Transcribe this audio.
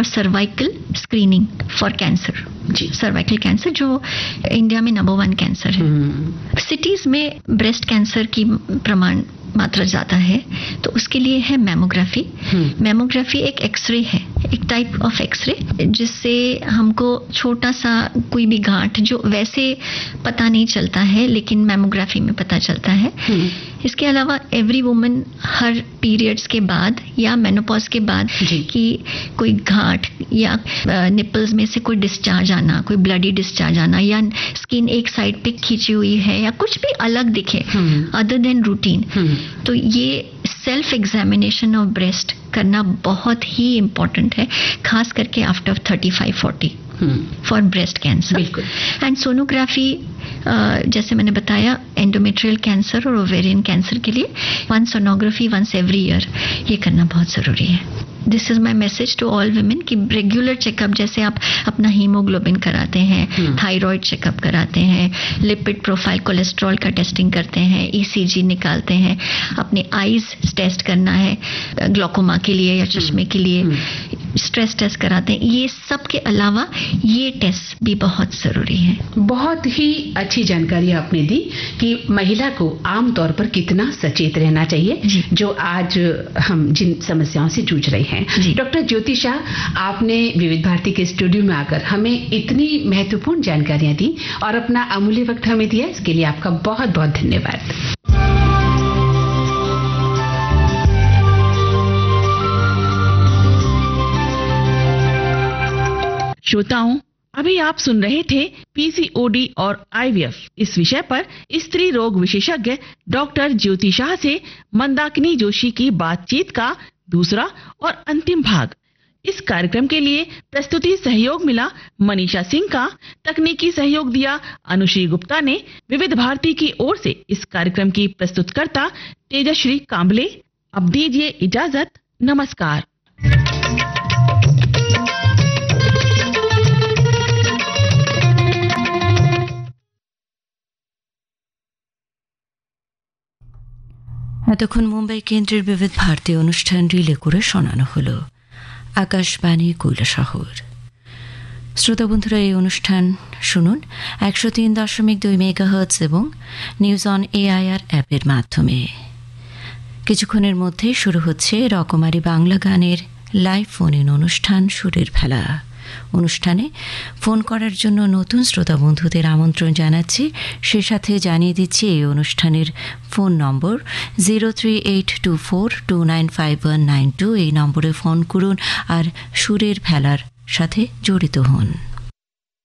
और cervical screening for cancer, cervical cancer जो India में नंबर 1 कैंसर है। सिटीज में ब्रेस्ट कैंसर की प्रमाण मात्रा ज़्यादा है, तो उसके लिए है मैमोग्राफी। मैमोग्राफी एक एक्सरे है, एक टाइप ऑफ एक्सरे, जिससे हमको छोटा सा कोई भी गांठ जो वैसे पता नहीं चलता है लेकिन मैमोग्राफी में पता चलता है। इसके अलावा एवरी वुमन हर पीरियड्स के बाद या मेनोपॉज के बाद कि कोई गांठ या निपल्स में से कोई डिस्चार्ज आना, कोई ब्लडी डिस्चार्ज आना, या स्किन एक साइड पे खींची हुई है या कुछ भी अलग दिखे अदर देन रूटीन, तो ये सेल्फ एग्जामिनेशन ऑफ ब्रेस्ट करना बहुत ही इम्पोर्टेंट है, खास करके after 35-40 for breast cancer. And sonography जैसे मैंने बताया एंडोमेट्रियल कैंसर और ओवेरियन कैंसर के लिए 1 सोनोग्राफी वंस एवरी ईयर ये करना बहुत ज़रूरी है। This is my message to all women कि रेगुलर चेकअप, जैसे आप अपना हीमोग्लोबिन कराते हैं, थायराइड चेकअप कराते हैं, लिपिड प्रोफाइल, कोलेस्ट्रॉल का टेस्टिंग करते हैं, ईसीजी निकालते हैं, अपने आईज टेस्ट करना है ग्लोकोमा के लिए या चश्मे के लिए, स्ट्रेस टेस्ट कराते हैं, ये सब के अलावा ये टेस्ट भी बहुत ज़रूरी है। बहुत ही अच्छी जानकारी आपने दी कि महिला को आमतौर पर कितना सचेत रहना चाहिए जो आज हम जिन समस्याओं से जूझ रहे हैं। डॉक्टर ज्योति शाह, आपने विविध भारती के स्टूडियो में आकर हमें इतनी महत्वपूर्ण जानकारियां दी और अपना अमूल्य वक्त हमें दिया, इसके लिए आपका बहुत बहुत धन्यवाद। श्रोताओं, अभी आप सुन रहे थे पीसीओडी और आईवीएफ इस विषय पर स्त्री रोग विशेषज्ञ डॉक्टर ज्योति शाह से मंदाकिनी जोशी की बातचीत का दूसरा और अंतिम भाग। इस कार्यक्रम के लिए प्रस्तुति सहयोग मिला मनीषा सिंह का, तकनीकी सहयोग दिया अनुश्री गुप्ता ने। विविध भारती की ओर से इस कार्यक्रम की प्रस्तुतकर्ता तेजश्री कांबले। अब दीजिए इजाजत, नमस्कार। এতক্ষণ মুম্বাই কেন্দ্রের বিবিধ ভারতী অনুষ্ঠান রিলে করে শোনানো হলো আকাশবাণী কৈলাসহর। শ্রোতা বন্ধুরা, এই অনুষ্ঠান শুনুন 103.2 মেগাহার্টজ এবং নিউজ অন এআইআর অ্যাপের মাধ্যমে। কিছুক্ষণের মধ্যেই শুরু হচ্ছে রকমারি বাংলা গানের লাইভ ফোন ইন অনুষ্ঠান সুরের ভেলা। অনুষ্ঠানে ফোন করার জন্য নতুন শ্রোতা বন্ধুদের আমন্ত্রণ জানাচ্ছি। সে সাথে জানিয়ে দিচ্ছি এই অনুষ্ঠানের ফোন নম্বর 038242959192। এই নম্বরে ফোন করুন আর সুরের ভেলার সাথে জড়িত হন।